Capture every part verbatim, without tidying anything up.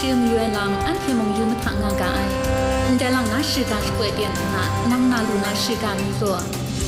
จืมยวยลำอันเทมงยูมาทางงานกายแต่หลังนาชิกาสกวยเดียนนะนังนาลูนาชิกามีตัว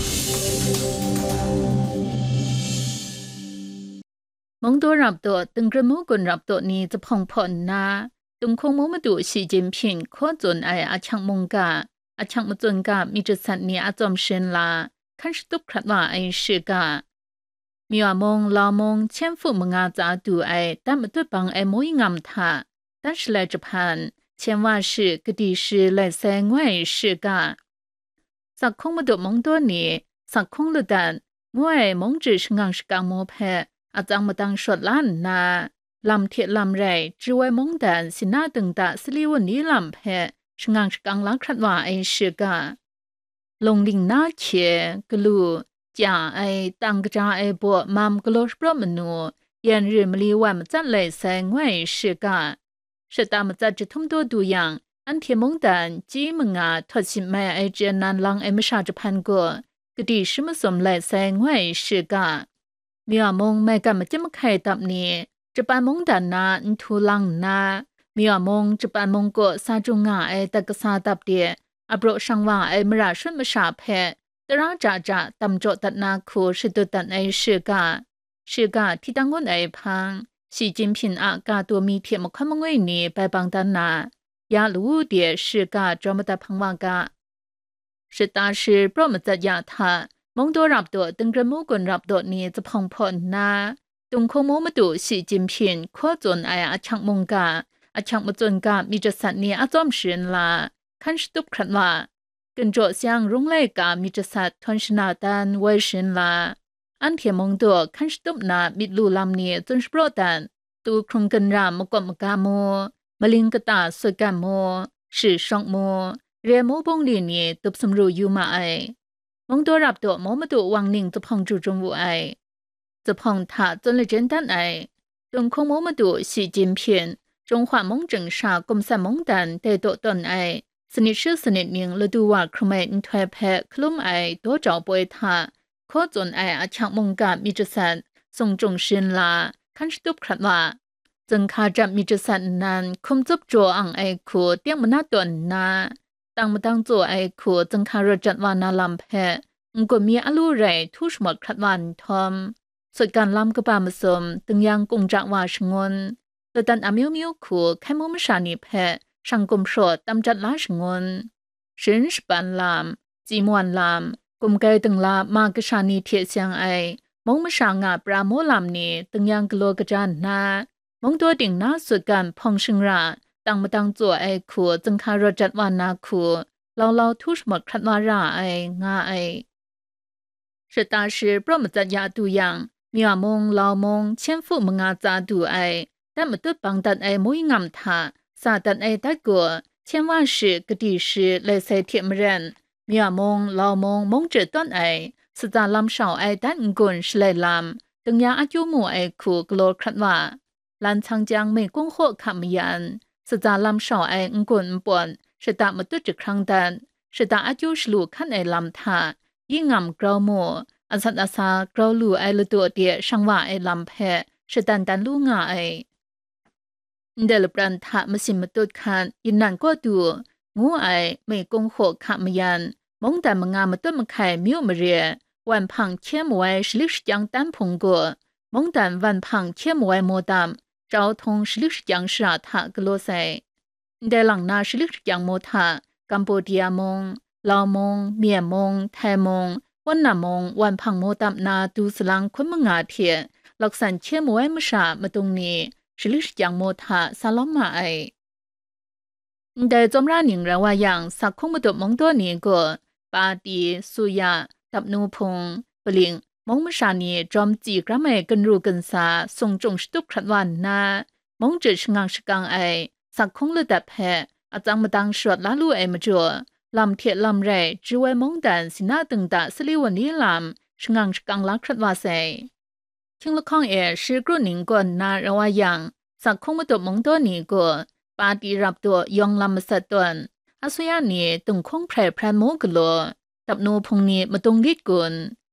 มองตัวรับตัวตึงกระมูกุนรับตัวนี้จะพองผ่อนนาตุงคงมูมาดูสีจิมพินข้อจนไออาชังมงกาอาชังมาจนกามีจุดสันนี้อาจอมเชนลาขั้นสตุกขัดว่าไอชิกามีว่ามงลามงเช่นฟุมงาจาดูไอแต่มาตัวบังไอมวยงามทา但是来这盘千万是个地是来三外是个撒空不多蒙多年撒空了但我爱蒙只是硬是刚摸拍啊张么当说烂呐ลำเทียลำไรจื้อไว้มงดันสินาตึงตาสลีวันนี้ลำเพะชงังสกังลักขัดว่าไอเชื่อกะลงลิงนาเขียกลูจ่าไอตังกจ่าไอบัวมามกลอสปรมนูยันริมลีวันมจัดเลยแสงไว้เชื่อกะ是大么在这通多度样，安天蒙丹基蒙啊，托起买爱这南浪爱么啥子盘过，个地什么什么来塞外是个，米瓦蒙买干么这么开搭呢？这班蒙丹呐，你土浪呐，米瓦蒙这班蒙过啥种啊？爱得个啥搭的，阿不罗上网爱么啥什么啥拍，得让渣渣当着得那苦是都得爱是个，是个提当我爱胖。习近平啊，噶多米天么看么为你白帮单呐，呀路的是个这么的盼望个，是大是不么在呀他，蒙多รับตัวตึงกระมูกุนรับตัวนี้จะพองพอนนะตุงคงมูมาดู习近平ข้อจนไออาชังมงกาอาชังมาจนกามีจะสัตนี้อาจอมเชียนละขันสตุบขันว่ากันโจเสียงรุงไลกามีจะสัตทนชนาตันไว้เชียนละอันเทียมงตัวขันสตุบนามิดลูลำนี้จนสปรตันตูครงกันรามมกมกาโมมลิงกตาสวยกันโมสื่อช่องโมเรียโมบงลีนี้ตุบสมรูยูมาไอมงตัวรับตัวโมมาตัววังนิ่งจะพองจูจงวูไอจะพองถาจนเลยเจนตันไอจงคงโมมาตัวสีจิมเพียนจงหวานมงจึงชากมสามงดันเตโตตนไอสนิทชื่อสนิทนิ่งฤดูว่าครเมนถอยแพคลุ้มไอตัวเจ้าป่วยถาข้อจนไออาชักมงกามีจุดสันทรงจงชินลาขันสตุบขัดว่าจึงข้าจับมีจุดสันนั้นคุมจับจัวอังไอคูเตียงมันน่าตนนาตั้งมาตั้งจัวไอคูจึงข้ารจัดวานาลำเพะงก็มีอลูไรทุชหมดขัดวันทอมส่วนการลำกบามสมตึงยังกงจักว่าชงนแต่ตันอามิวมิวคูแค่มุมชานีเพะช่างกมโสดตำจัดลาชงนสินสปันลำจีมวนลำกมไกตึงลามากชานีเทียเสียงไอมงมชางาปราโมลามนี้ตึงยังกลัวกระจานนามงตัวดิ่งนาสุดกันพองชิงราตั้งมาตั้งจัวไอขัวจึงคารจัดวานาขัวเราเราทุชหมดคัดวาราไองาไอ是大师ปรมจัดยาดูยังมีว่ามงเรามงเช่นฟูมงาจาดูไอแต่มาตุดบังตัดไอมุยงามทาสาตัดไอตะกัวเช่นว่า是กดี是เลยใส่เทียมเรนมีว่ามงเรามงมงเจอต้นไอสจาลำเสาไอดันกุนสเลลำตึงยาอายุมูไอคูกโลครัดว่าลันชังจังไม่กุ้งโคขามยันสจาลำเสาไอกุนปวนสตามาตุจิครั้งดันสตาอายุสลูขันไอลำทายิ่งงำกราวโมอาสัตอาซากราวลูไอละตัวเดียช่างว่าไอลำเพะสตันดันลูงาไอเดลปรันทะมาสิมาตุดคันยินนันก็ดูงูไอไม่กุ้งโคขามยันมงแต่มงามาตุดมาไข่มิวมาเรียวันพังเชี่ยมวยสลิกยังตันพงกัวมงแต่วันพังเชี่ยมวยโมดามเจ้าทงสลิกยังสระทะกลัวใส่เดลังนาสลิกยังโมทะกัมพูเดียมงลาวมงเมียมงไทยมงวันนามงวันพังโมดามนาดูสลังคนมงาเทียลักษณะเชี่ยมวยมชามาตรงนี้สลิกยังโมทะสลอมมาไอแต่จอมราหนิงระว่ายังสักคงมาตัวมงตัวนี้ก็ปาดีสุยาตับนูพงปลิงมงมชานีจอมจีกระเมกันรูกันสาทรงจงสตุกขัดวันนามงจืดชงังชกังไอสักคงเลือดแพ้อาจังมาดังสวดลาลูไอมาจัวลำเทียลำไรจื้อไว้มงดันสินาตึงตาสลีวันนี้ลำชงังชกังลักขัดว่าใส่ชิงละข้องเอชื่อกรุ่นหนิงก่อนนาระว่ายังสักคงมาตัวมงตัวนี้ก็ปาดีรับตัวยองลำมาสัตตวนอาสุยานีตึงคงแพร่แพร่โมกลัวตับนูพงนี้มาตรงลิดกุน